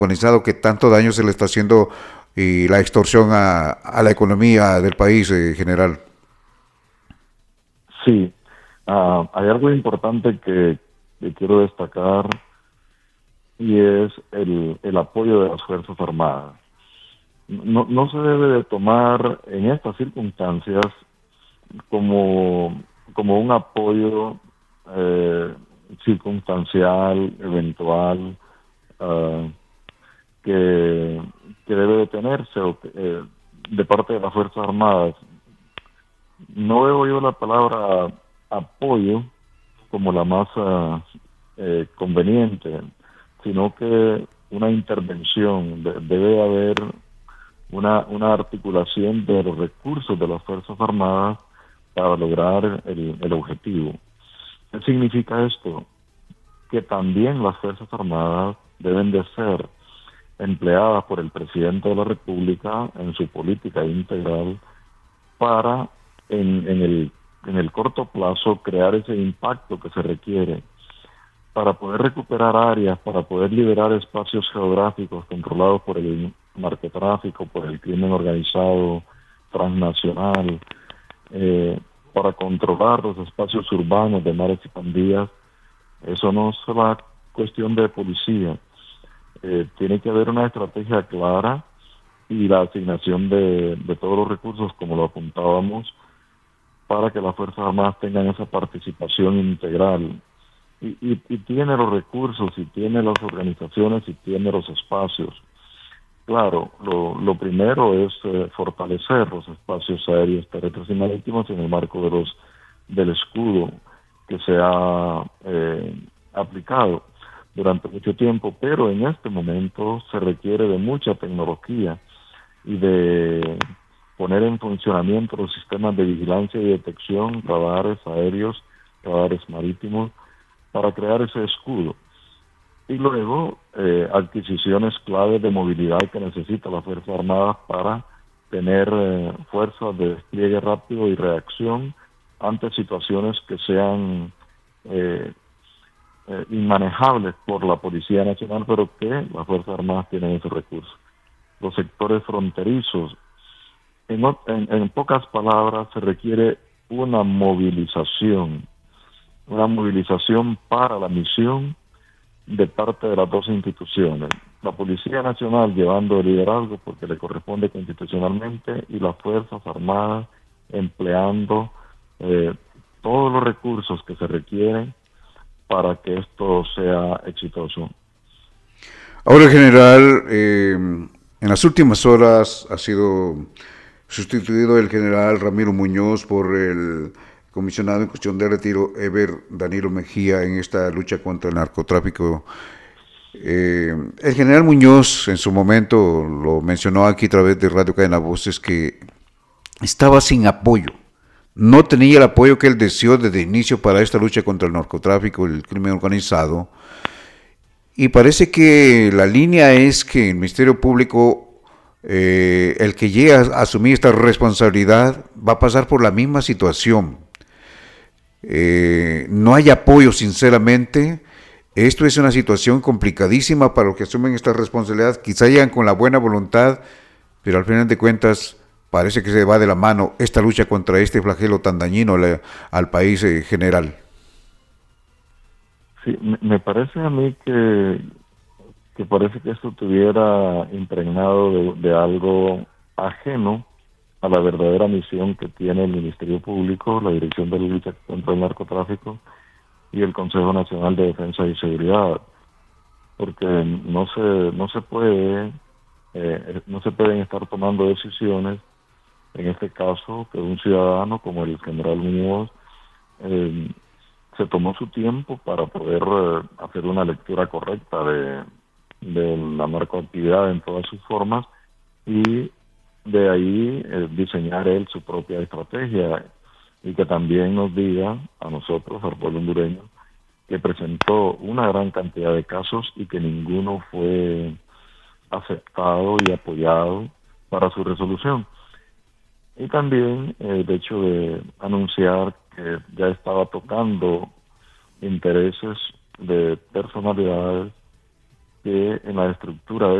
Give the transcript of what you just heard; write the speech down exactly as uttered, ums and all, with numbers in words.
organizado que tanto daño se le está haciendo y la extorsión a, a la economía del país en general. Sí, ah, hay algo importante que, que quiero destacar y es el, el apoyo de las Fuerzas Armadas. No, no se debe de tomar en estas circunstancias como, como un apoyo eh, circunstancial, eventual, ah, que, que debe de tenerse o que, eh, de parte de las Fuerzas Armadas. No veo yo la palabra apoyo como la más ah, eh, conveniente, sino que una intervención, de- debe haber una, una articulación de los recursos de las Fuerzas Armadas para lograr el, el objetivo. ¿Qué significa esto? Que también las Fuerzas Armadas deben de ser empleadas por el presidente de la República en su política integral para en, en el en el corto plazo crear ese impacto que se requiere para poder recuperar áreas, para poder liberar espacios geográficos controlados por el narcotráfico, por el crimen organizado transnacional, eh, para controlar los espacios urbanos de mares y pandillas. Eso no es solo cuestión de policía. Eh, tiene que haber una estrategia clara y la asignación de, de todos los recursos, como lo apuntábamos, para que las Fuerzas Armadas tengan esa participación integral. Y, y, y tiene los recursos, y tiene las organizaciones, y tiene los espacios. Claro, lo, lo primero es eh, fortalecer los espacios aéreos, terrestres y marítimos en el marco de los del escudo que se ha eh, aplicado durante mucho tiempo, pero en este momento se requiere de mucha tecnología y de poner en funcionamiento los sistemas de vigilancia y detección, radares aéreos, radares marítimos, para crear ese escudo. Y luego, eh, adquisiciones claves de movilidad que necesita la Fuerza Armada para tener eh, fuerzas de despliegue rápido y reacción ante situaciones que sean eh, eh, inmanejables por la Policía Nacional, pero que las Fuerzas Armadas tienen esos recursos. Los sectores fronterizos, en, en, en pocas palabras, se requiere una movilización, una movilización para la misión de parte de las dos instituciones. La Policía Nacional llevando el liderazgo porque le corresponde constitucionalmente y las Fuerzas Armadas empleando eh, todos los recursos que se requieren para que esto sea exitoso. Ahora, general, eh, en las últimas horas ha sido sustituido el general Ramiro Muñoz por el comisionado en cuestión de retiro, Ever Danilo Mejía, en esta lucha contra el narcotráfico. Eh, el general Muñoz en su momento lo mencionó aquí a través de Radio Cadena Voces que estaba sin apoyo. No tenía el apoyo que él deseó desde el inicio para esta lucha contra el narcotráfico y el crimen organizado. Y parece que la línea es que el Ministerio Público, eh, el que llegue a asumir esta responsabilidad, va a pasar por la misma situación. Eh, no hay apoyo, sinceramente. Esto es una situación complicadísima para los que asumen esta responsabilidad. Quizá llegan con la buena voluntad, pero al final de cuentas parece que se va de la mano esta lucha contra este flagelo tan dañino al, al país en general. Sí, me, me parece a mí que, que parece que esto estuviera impregnado de, de algo ajeno a la verdadera misión que tiene el Ministerio Público, la Dirección de Lucha contra el Narcotráfico y el Consejo Nacional de Defensa y Seguridad, porque no se no se puede eh, no se pueden estar tomando decisiones, en este caso que un ciudadano como el general Muñoz eh, se tomó su tiempo para poder eh, hacer una lectura correcta de, de la narcoactividad en todas sus formas y de ahí eh, diseñar él su propia estrategia y que también nos diga a nosotros, al pueblo hondureño, que presentó una gran cantidad de casos y que ninguno fue aceptado y apoyado para su resolución. Y también el hecho de anunciar que ya estaba tocando intereses de personalidades que en la estructura